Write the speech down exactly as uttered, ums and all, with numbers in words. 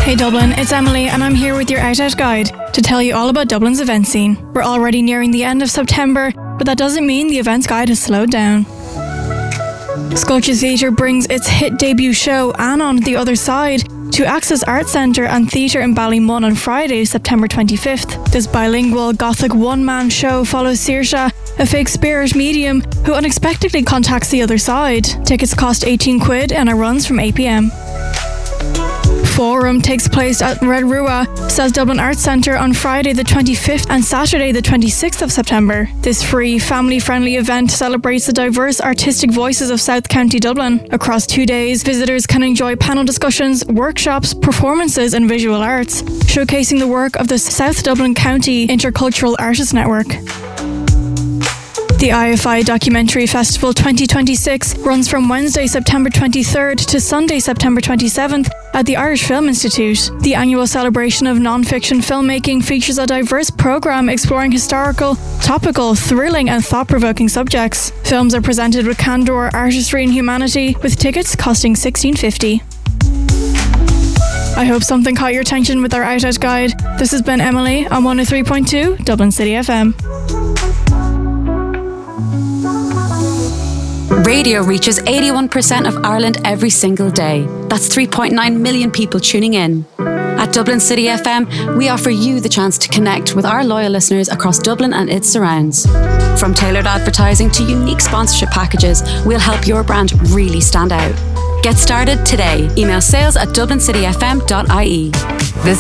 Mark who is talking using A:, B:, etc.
A: Hey Dublin, it's Emily and I'm here with your Out Out Guide to tell you all about Dublin's event scene. We're already nearing the end of September, but that doesn't mean the events guide has slowed down. Sculpture Theatre brings its hit debut show And on the Other Side to Access Arts Centre and Theatre in Ballymun on Friday, September twenty-fifth. This bilingual gothic one-man show follows Saoirse, a fake spirit medium who unexpectedly contacts the other side. Tickets cost eighteen quid and it runs from eight p.m. Forum takes place at Red Rua, South Dublin Arts Centre on Friday the twenty-fifth and Saturday the twenty-sixth of September. This free, family-friendly event celebrates the diverse artistic voices of South County Dublin. Across two days, visitors can enjoy panel discussions, workshops, performances and visual arts, showcasing the work of the South Dublin County Intercultural Artists Network. The I F I Documentary Festival twenty twenty-six runs from Wednesday, September twenty-third to Sunday, September twenty-seventh at the Irish Film Institute. The annual celebration of non-fiction filmmaking features a diverse programme exploring historical, topical, thrilling and thought-provoking subjects. Films are presented with candour, artistry and humanity, with tickets costing sixteen fifty. I hope something caught your attention with our Out Out Guide. This has been Emily on one oh three point two Dublin City F M.
B: Radio reaches eighty-one percent of Ireland every single day. That's three point nine million people tuning in. At Dublin City F M, we offer you the chance to connect with our loyal listeners across Dublin and its surrounds. From tailored advertising to unique sponsorship packages, we'll help your brand really stand out. Get started today. Email sales at dublin city f m dot i e.